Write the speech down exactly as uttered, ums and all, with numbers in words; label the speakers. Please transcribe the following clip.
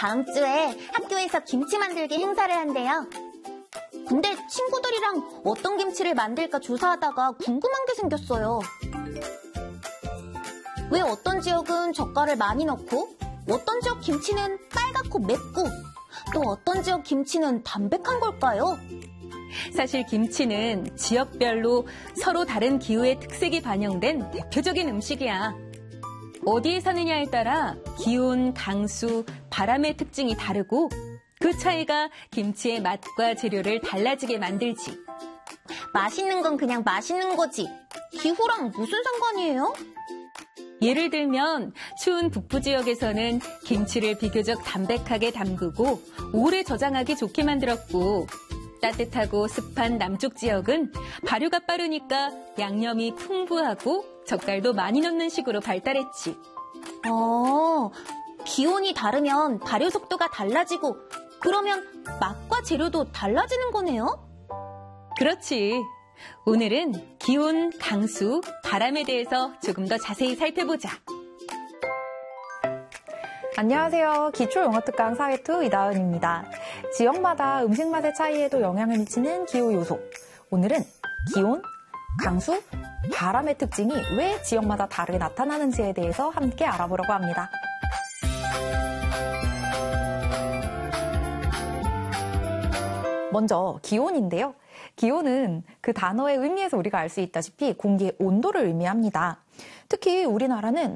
Speaker 1: 다음 주에 학교에서 김치 만들기 행사를 한대요. 근데 친구들이랑 어떤 김치를 만들까 조사하다가 궁금한 게 생겼어요. 왜 어떤 지역은 젓갈을 많이 넣고 어떤 지역 김치는 빨갛고 맵고 또 어떤 지역 김치는 담백한 걸까요?
Speaker 2: 사실 김치는 지역별로 서로 다른 기후의 특색이 반영된 대표적인 음식이야. 어디에 사느냐에 따라 기온, 강수, 바람의 특징이 다르고 그 차이가 김치의 맛과 재료를 달라지게 만들지.
Speaker 1: 맛있는 건 그냥 맛있는 거지. 기후랑 무슨 상관이에요?
Speaker 2: 예를 들면 추운 북부 지역에서는 김치를 비교적 담백하게 담그고 오래 저장하기 좋게 만들었고 따뜻하고 습한 남쪽 지역은 발효가 빠르니까 양념이 풍부하고 젓갈도 많이 넣는 식으로 발달했지.
Speaker 1: 어, 기온이 다르면 발효 속도가 달라지고 그러면 맛과 재료도 달라지는 거네요?
Speaker 2: 그렇지. 오늘은 기온, 강수, 바람에 대해서 조금 더 자세히 살펴보자.
Speaker 3: 안녕하세요. 기초영어특강 사회투 이다은입니다. 지역마다 음식 맛의 차이에도 영향을 미치는 기후 요소. 오늘은 기온, 강수, 바람의 특징이 왜 지역마다 다르게 나타나는지에 대해서 함께 알아보려고 합니다. 먼저 기온인데요. 기온은 그 단어의 의미에서 우리가 알 수 있다시피 공기의 온도를 의미합니다. 특히 우리나라는